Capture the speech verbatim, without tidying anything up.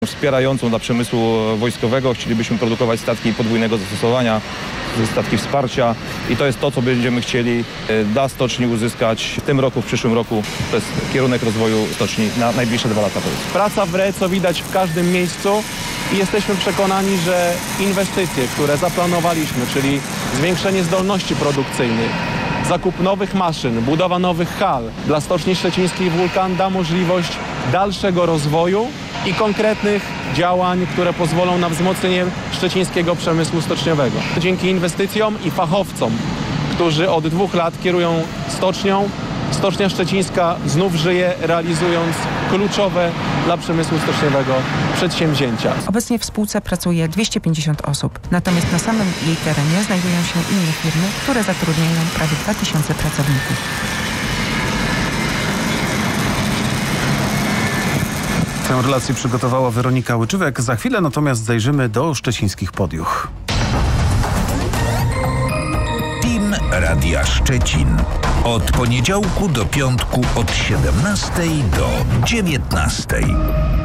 wspierającą dla przemysłu wojskowego. Chcielibyśmy produkować statki podwójnego zastosowania, statki wsparcia i to jest to, co będziemy chcieli dla stoczni uzyskać w tym roku, w przyszłym roku. To jest kierunek rozwoju stoczni na najbliższe dwa lata. Praca w R E, co widać w każdym miejscu i jesteśmy przekonani, że inwestycje, które zaplanowaliśmy, czyli zwiększenie zdolności produkcyjnych, zakup nowych maszyn, budowa nowych hal dla Stoczni Szczecińskiej Wulkan da możliwość dalszego rozwoju i konkretnych działań, które pozwolą na wzmocnienie szczecińskiego przemysłu stoczniowego. Dzięki inwestycjom i fachowcom, którzy od dwóch lat kierują stocznią, Stocznia Szczecińska znów żyje, realizując kluczowe dla przemysłu stoczniowego przedsięwzięcia. Obecnie w spółce pracuje dwieście pięćdziesiąt osób, natomiast na samym jej terenie znajdują się inne firmy, które zatrudniają prawie dwa tysiące pracowników. Tę relację przygotowała Weronika Łyczywek. Za chwilę natomiast zajrzymy do szczecińskich podiuch. Team Radia Szczecin. Od poniedziałku do piątku od siedemnastej do dziewiętnastej.